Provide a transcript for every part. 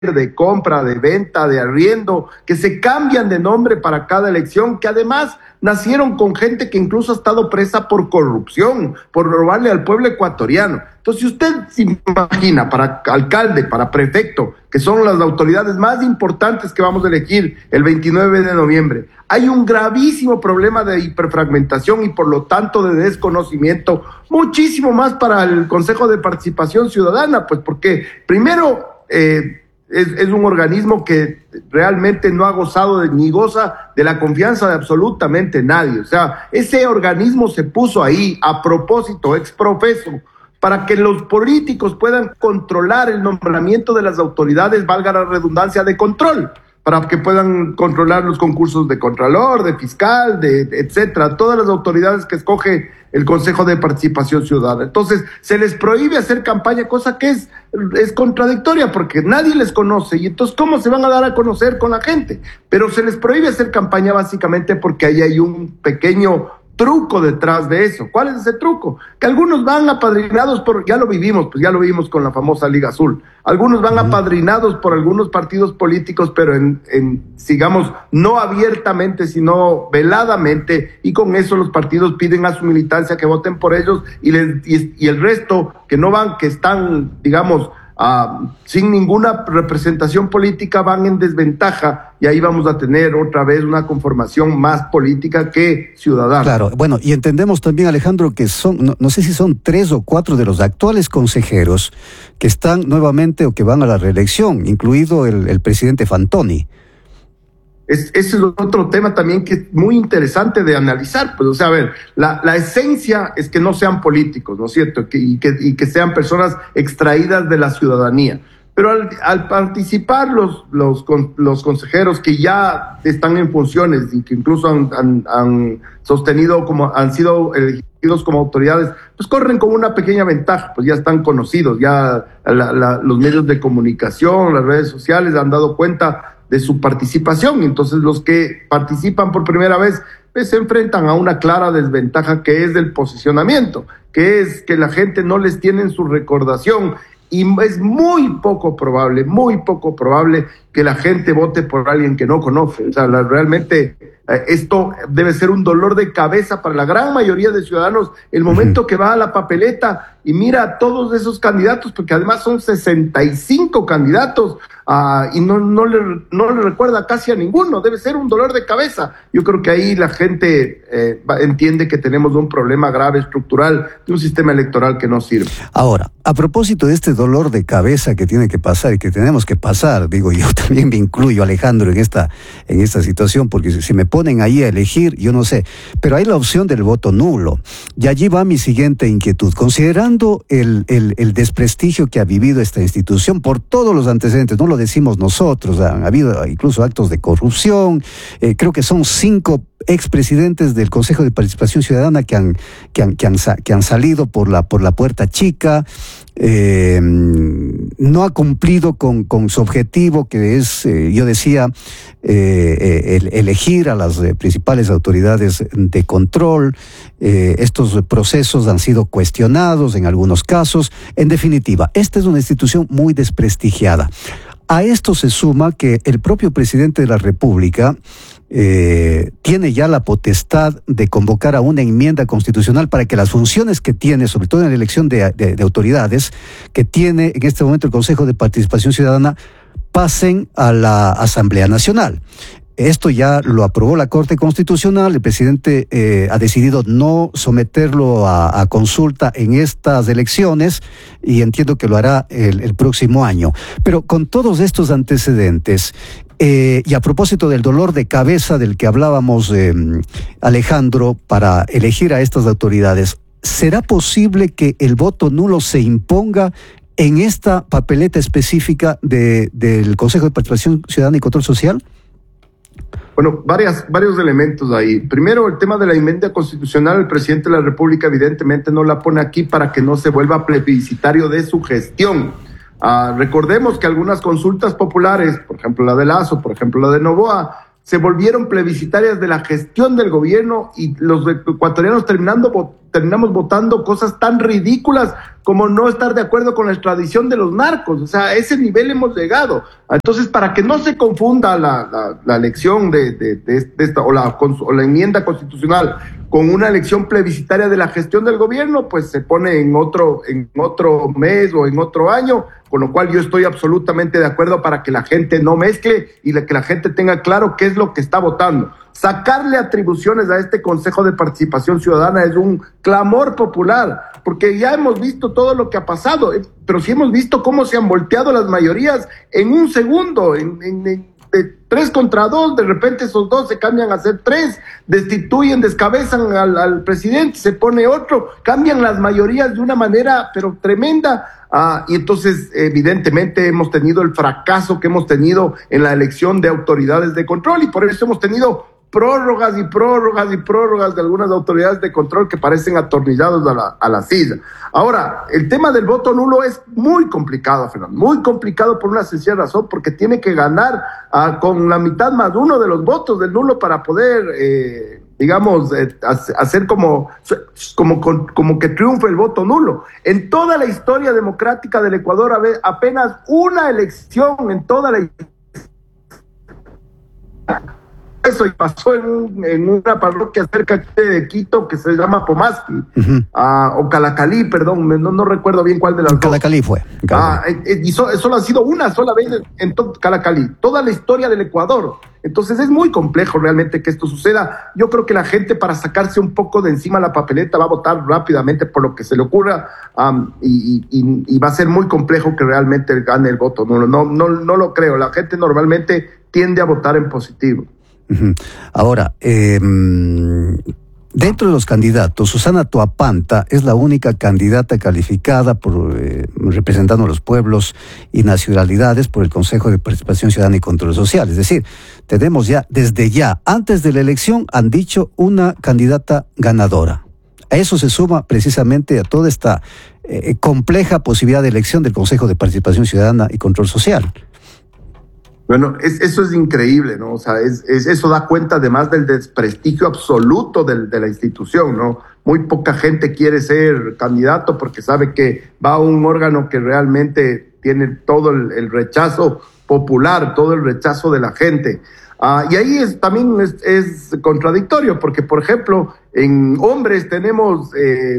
de compra, de venta, de arriendo, que se cambian de nombre para cada elección, que además nacieron con gente que incluso ha estado presa por corrupción, por robarle al pueblo ecuatoriano. Entonces, si usted se imagina para alcalde, para prefecto, que son las autoridades más importantes que vamos a elegir el 29 de noviembre, hay un gravísimo problema de hiperfragmentación y por lo tanto de desconocimiento, muchísimo más para el Consejo de Participación Ciudadana, pues porque primero es un organismo que realmente no ha gozado ni goza de la confianza de absolutamente nadie. O sea, ese organismo se puso ahí a propósito, ex profeso, para que los políticos puedan controlar el nombramiento de las autoridades, valga la redundancia, de control, para que puedan controlar los concursos de contralor, de fiscal, de etcétera, todas las autoridades que escoge el Consejo de Participación Ciudadana. Entonces, se les prohíbe hacer campaña, cosa que es contradictoria, porque nadie les conoce, y entonces, ¿cómo se van a dar a conocer con la gente? Pero se les prohíbe hacer campaña básicamente porque ahí hay un pequeño truco detrás de eso. ¿Cuál es ese truco? Que algunos van apadrinados por, ya lo vimos con la famosa Liga Azul, algunos van apadrinados por algunos partidos políticos, pero digamos, no abiertamente, sino veladamente, y con eso los partidos piden a su militancia que voten por ellos, y el resto que no van, que están, digamos, sin ninguna representación política, van en desventaja, y ahí vamos a tener otra vez una conformación más política que ciudadana. Claro, bueno, y entendemos también, Alejandro, que son, no sé si son 3 o 4 de los actuales consejeros que están nuevamente o que van a la reelección, incluido el presidente Fantoni. Ese es otro tema también que es muy interesante de analizar. Pues, o sea, a ver, la esencia es que no sean políticos, ¿no es cierto? Y que sean personas extraídas de la ciudadanía. Pero al participar los consejeros que ya están en funciones y que incluso han sostenido, han sido elegidos como autoridades, pues corren con una pequeña ventaja, pues ya están conocidos, ya los medios de comunicación, las redes sociales han dado cuenta de su participación, y entonces los que participan por primera vez pues se enfrentan a una clara desventaja, que es del posicionamiento, que es que la gente no les tiene en su recordación, y es muy poco probable que la gente vote por alguien que no conoce. O sea, realmente esto debe ser un dolor de cabeza para la gran mayoría de ciudadanos el momento que va a la papeleta y mira a todos esos candidatos, porque además son 65 candidatos, y no le recuerda casi a ninguno. Debe ser un dolor de cabeza. Yo creo que ahí la gente entiende que tenemos un problema grave estructural de un sistema electoral que no sirve. Ahora, a propósito de este dolor de cabeza que tiene que pasar y que tenemos que pasar, digo, yo también me incluyo, Alejandro, en esta situación, porque si me ponen ahí a elegir, yo no sé, pero hay la opción del voto nulo. Y allí va mi siguiente inquietud. Considerando el desprestigio que ha vivido esta institución por todos los antecedentes, no lo decimos nosotros, han habido incluso actos de corrupción, creo que son 5 expresidentes del Consejo de Participación Ciudadana que han salido por la puerta chica. No ha cumplido con su objetivo, que es, yo decía, elegir a las principales autoridades de control. Estos procesos han sido cuestionados en algunos casos. En definitiva, esta es una institución muy desprestigiada. A esto se suma que el propio presidente de la República tiene ya la potestad de convocar a una enmienda constitucional para que las funciones que tiene, sobre todo en la elección de autoridades, que tiene en este momento el Consejo de Participación Ciudadana, pasen a la Asamblea Nacional. Esto ya lo aprobó la Corte Constitucional, el presidente ha decidido no someterlo a consulta en estas elecciones, y entiendo que lo hará el próximo año. Pero con todos estos antecedentes, y a propósito del dolor de cabeza del que hablábamos, Alejandro, para elegir a estas autoridades, ¿será posible que el voto nulo se imponga en esta papeleta específica del Consejo de Participación Ciudadana y Control Social? Bueno, varios elementos ahí. Primero, el tema de la enmienda constitucional. El presidente de la República evidentemente no la pone aquí para que no se vuelva plebiscitario de su gestión. Recordemos que algunas consultas populares, por ejemplo la de Lazo, por ejemplo la de Noboa, se volvieron plebiscitarias de la gestión del gobierno y los ecuatorianos terminamos votando cosas tan ridículas como no estar de acuerdo con la extradición de los narcos. O sea, a ese nivel hemos llegado. Entonces, para que no se confunda la elección de esta o la enmienda constitucional con una elección plebiscitaria de la gestión del gobierno, pues se pone en otro mes o en otro año, con lo cual yo estoy absolutamente de acuerdo para que la gente no mezcle y que la gente tenga claro qué es lo que está votando. Sacarle atribuciones a este Consejo de Participación Ciudadana es un clamor popular, porque ya hemos visto todo lo que ha pasado, pero sí hemos visto cómo se han volteado las mayorías en un segundo, de 3 contra 2, de repente esos 2 se cambian a ser 3, destituyen, descabezan al presidente, se pone otro, cambian las mayorías de una manera pero tremenda, y entonces evidentemente hemos tenido el fracaso que hemos tenido en la elección de autoridades de control, y por eso hemos tenido prórrogas y prórrogas y prórrogas de algunas autoridades de control que parecen atornillados a la silla. Ahora, el tema del voto nulo es muy complicado, Fernando, muy complicado por una sencilla razón, porque tiene que ganar con la mitad más uno de los votos del nulo para poder, hacer como que triunfe el voto nulo. En toda la historia democrática del Ecuador, apenas una elección en toda la eso y pasó en una parroquia cerca de Quito que se llama Pomasqui, o Calacalí, perdón, no recuerdo bien cuál de las dos. Calacalí fue. Y solo ha sido una sola vez en Calacalí, toda la historia del Ecuador. Entonces es muy complejo realmente que esto suceda. Yo creo que la gente, para sacarse un poco de encima la papeleta, va a votar rápidamente por lo que se le ocurra, y va a ser muy complejo que realmente gane el voto. No lo creo. La gente normalmente tiende a votar en positivo. Ahora, dentro de los candidatos, Susana Toapanta es la única candidata calificada por representando a los pueblos y nacionalidades por el Consejo de Participación Ciudadana y Control Social. Es decir, tenemos desde antes de la elección, han dicho una candidata ganadora. A eso se suma precisamente a toda esta compleja posibilidad de elección del Consejo de Participación Ciudadana y Control Social. Bueno, eso es increíble, ¿no? O sea, eso da cuenta además del desprestigio absoluto de la institución, ¿no? Muy poca gente quiere ser candidato porque sabe que va a un órgano que realmente tiene todo el rechazo popular, todo el rechazo de la gente. Y ahí también es contradictorio porque, por ejemplo, en hombres tenemos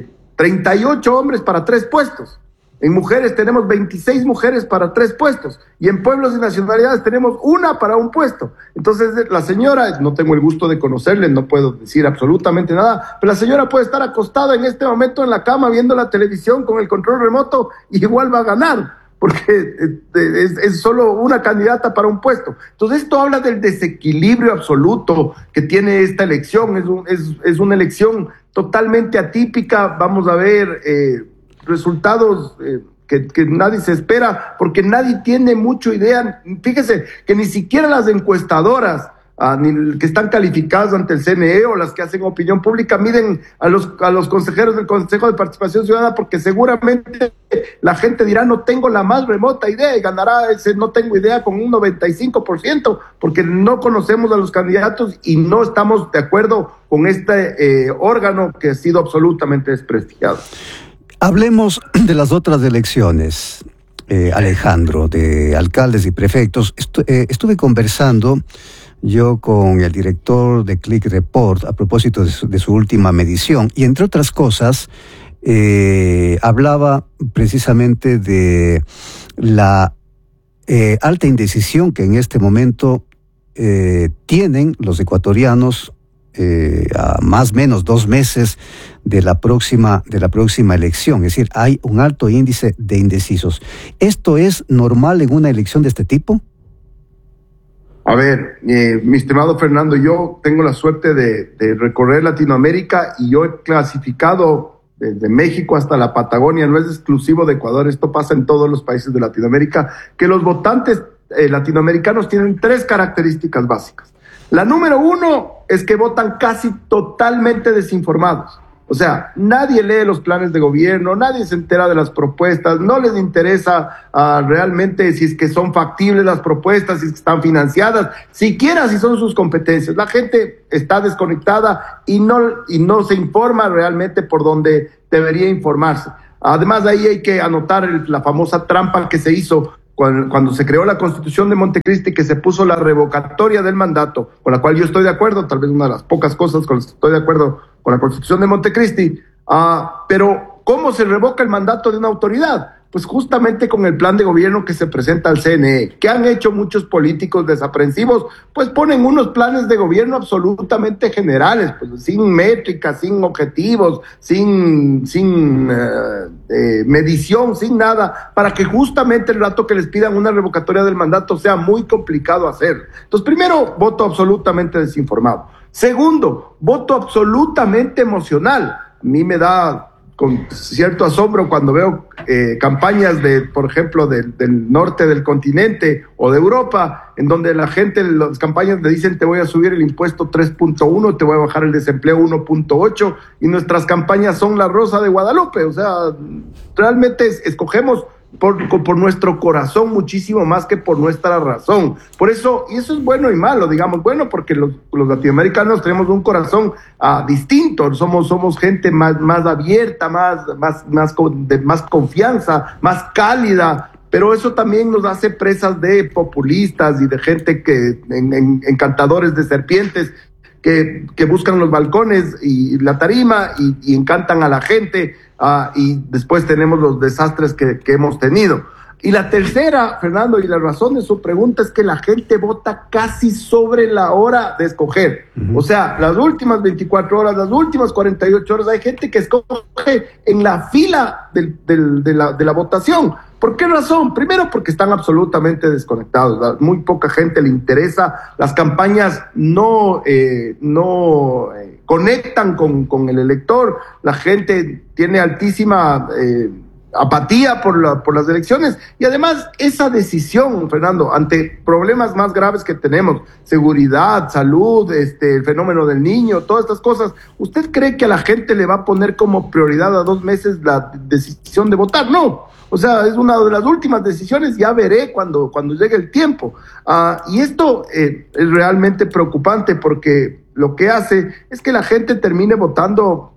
38 hombres para 3 puestos. En mujeres tenemos 26 mujeres para 3 puestos. Y en pueblos y nacionalidades tenemos 1 para 1 puesto. Entonces, la señora, no tengo el gusto de conocerle, no puedo decir absolutamente nada, pero la señora puede estar acostada en este momento en la cama viendo la televisión con el control remoto y igual va a ganar, porque es solo una candidata para 1 puesto. Entonces, esto habla del desequilibrio absoluto que tiene esta elección. Es una elección totalmente atípica. Vamos a ver resultados que nadie se espera, porque nadie tiene mucha idea. Fíjese que ni siquiera las encuestadoras ni que están calificadas ante el CNE o las que hacen opinión pública miden a los consejeros del Consejo de Participación Ciudadana, porque seguramente la gente dirá no tengo la más remota idea, y ganará ese no tengo idea con un 95%, porque no conocemos a los candidatos y no estamos de acuerdo con este órgano que ha sido absolutamente desprestigiado. Hablemos de las otras elecciones, Alejandro, de alcaldes y prefectos. Estuve conversando yo con el director de Click Report a propósito de su última medición, y entre otras cosas hablaba precisamente de la alta indecisión que en este momento tienen los ecuatorianos a más o menos 2 meses de la próxima elección. Es decir, hay un alto índice de indecisos. ¿Esto es normal en una elección de este tipo? A ver, mi estimado Fernando, yo tengo la suerte de recorrer Latinoamérica y yo he clasificado desde México hasta la Patagonia, no es exclusivo de Ecuador, esto pasa en todos los países de Latinoamérica, que los votantes latinoamericanos tienen 3 características básicas. La número 1 es que votan casi totalmente desinformados. O sea, nadie lee los planes de gobierno, nadie se entera de las propuestas, no les interesa realmente si es que son factibles las propuestas, si es que están financiadas, siquiera si son sus competencias. La gente está desconectada y no se informa realmente por donde debería informarse. Además, ahí hay que anotar la famosa trampa que se hizo cuando se creó la Constitución de Montecristi, que se puso la revocatoria del mandato, con la cual yo estoy de acuerdo, tal vez una de las pocas cosas con las que estoy de acuerdo con la Constitución de Montecristi, pero ¿cómo se revoca el mandato de una autoridad? Pues justamente con el plan de gobierno que se presenta al CNE. ¿Qué han hecho muchos políticos desaprensivos? Pues ponen unos planes de gobierno absolutamente generales, pues sin métricas, sin objetivos, sin medición, sin nada, para que justamente el rato que les pidan una revocatoria del mandato sea muy complicado hacer. Entonces, primero, voto absolutamente desinformado. Segundo, voto absolutamente emocional. A mí me da con cierto asombro cuando veo campañas por ejemplo, del norte del continente o de Europa, en donde la gente, las campañas le dicen te voy a subir el impuesto 3.1, te voy a bajar el desempleo 1.8, y nuestras campañas son la Rosa de Guadalupe. O sea, realmente escogemos por nuestro corazón muchísimo más que por nuestra razón. Por eso, y eso es bueno y malo, digamos, bueno, porque los latinoamericanos tenemos un corazón distinto, somos gente más abierta, de más confianza, más cálida, pero eso también nos hace presas de populistas y de gente encantadores de serpientes, que buscan los balcones y la tarima y encantan a la gente, y después tenemos los desastres que hemos tenido. Y la tercera, Fernando, y la razón de su pregunta es que la gente vota casi sobre la hora de escoger. Uh-huh. O sea, las últimas 24 horas, las últimas 48 horas, hay gente que escoge en la fila de la votación. ¿Por qué razón? Primero, porque están absolutamente desconectados. Muy poca gente le interesa. Las campañas no conectan con el elector. La gente tiene altísima apatía por las elecciones, y además esa decisión, Fernando, ante problemas más graves que tenemos, seguridad, salud, el fenómeno del niño, todas estas cosas, ¿usted cree que a la gente le va a poner como prioridad a 2 meses la decisión de votar? No. O sea, es una de las últimas decisiones, ya veré cuando llegue el tiempo. Y esto es realmente preocupante, porque lo que hace es que la gente termine votando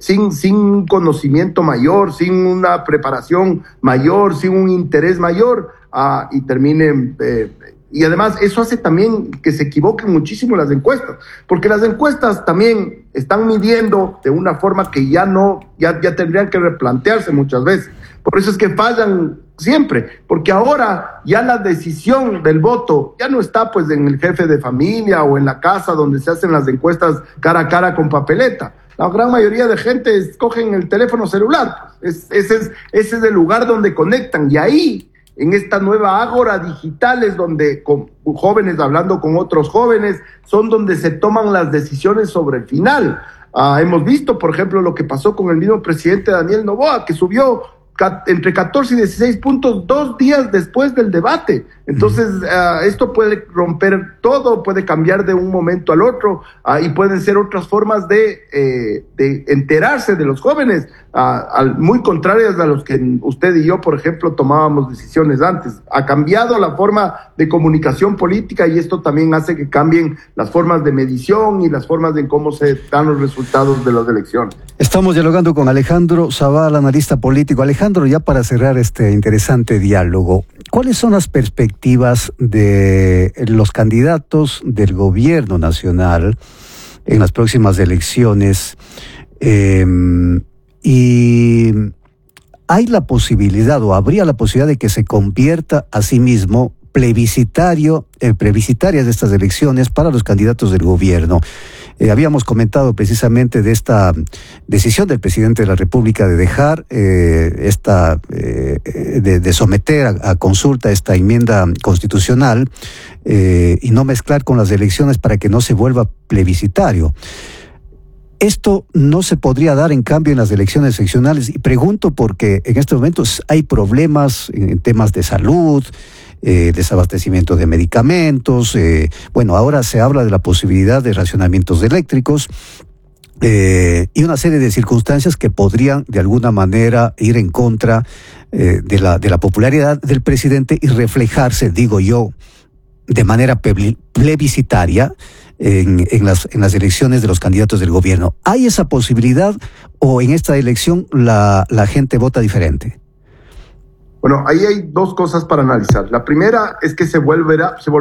sin conocimiento mayor, sin una preparación mayor, sin un interés mayor, y termine... y además eso hace también que se equivoquen muchísimo las encuestas, porque las encuestas también están midiendo de una forma que ya tendrían que replantearse muchas veces. Por eso es que fallan siempre, porque ahora ya la decisión del voto ya no está pues en el jefe de familia o en la casa donde se hacen las encuestas cara a cara con papeleta. La gran mayoría de gente escogen el teléfono celular. Ese es el lugar donde conectan, y ahí, en esta nueva ágora digital, es donde con jóvenes hablando con otros jóvenes, son donde se toman las decisiones sobre el final. Hemos visto, por ejemplo, lo que pasó con el mismo presidente Daniel Noboa, que subió entre 14 y 16 puntos 2 días después del debate. Entonces, esto puede romper todo, puede cambiar de un momento al otro, y pueden ser otras formas de enterarse de los jóvenes, muy contrarias a los que usted y yo, por ejemplo, tomábamos decisiones antes. Ha cambiado la forma de comunicación política, y esto también hace que cambien las formas de medición y las formas de cómo se dan los resultados de las elecciones. Estamos dialogando con Alejandro Zabala, analista político. Alejandro, ya para cerrar este interesante diálogo, ¿cuáles son las perspectivas de los candidatos del gobierno nacional en las próximas elecciones? Y hay la posibilidad, o habría la posibilidad, de que se convierta a sí mismo plebiscitarias de estas elecciones para los candidatos del gobierno. Habíamos comentado precisamente de esta decisión del presidente de la República de dejar de someter a consulta esta enmienda constitucional, y no mezclar con las elecciones para que no se vuelva plebiscitario. Esto no se podría dar, en cambio, en las elecciones seccionales. Y pregunto porque en estos momentos hay problemas en temas de salud, desabastecimiento de medicamentos. Bueno, ahora se habla de la posibilidad de racionamientos eléctricos. y una serie de circunstancias que podrían de alguna manera ir en contra de la popularidad del presidente y reflejarse, digo yo, de manera plebiscitaria en las elecciones de los candidatos del gobierno. ¿Hay esa posibilidad o en esta elección la gente vota diferente? Bueno, ahí hay dos cosas para analizar. La primera es que se volverá